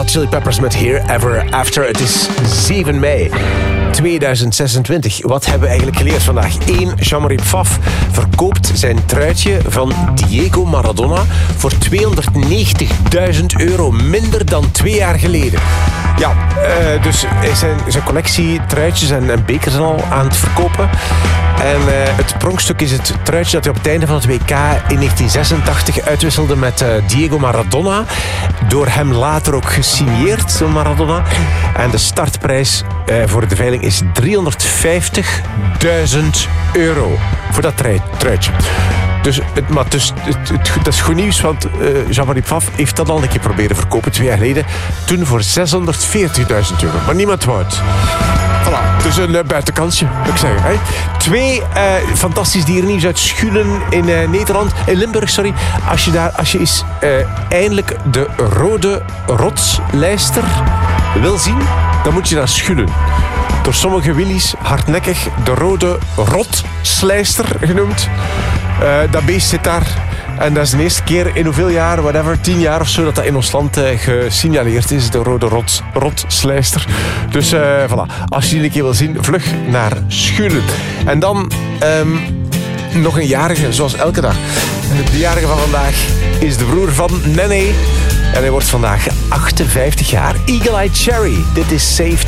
Hot Chili Peppers met Here Ever After. Het is 7 mei 2026. Wat hebben we eigenlijk geleerd vandaag? 1. Jean-Marie Pfaff verkoopt zijn truitje van Diego Maradona voor €290.000 minder dan 2 jaar geleden. Ja, dus zijn collectie truitjes en bekers al aan het verkopen. En het pronkstuk is het truitje dat hij op het einde van het WK in 1986 uitwisselde met Diego Maradona. Door hem later ook gesigneerd, door Maradona. En de startprijs voor de veiling is €350.000 voor dat truitje. Dat is goed nieuws, want Jean-Marie Pfaff heeft dat al een keer proberen verkopen 2 jaar geleden. Toen voor €640.000. Maar niemand wou het. Voilà, dus een buitenkansje, moet ik zeggen. Hè? 2 fantastisch dierennieuws uit Schulen in Nederland. In Limburg, sorry. Als je eens eindelijk de rode rotslijster wil zien, dan moet je naar Schulen. Door sommige willies hardnekkig de rode rotslijster genoemd. Dat beest zit daar. En dat is de eerste keer in hoeveel jaar, whatever, 10 jaar of zo, dat in ons land gesignaleerd is. De rode rotslijster. Dus voilà. Als je die een keer wil zien, vlug naar Schulen. En dan nog een jarige, zoals elke dag. De jarige van vandaag is de broer van Nene. En hij wordt vandaag 58 jaar. Eagle Eye Cherry. Dit is Saved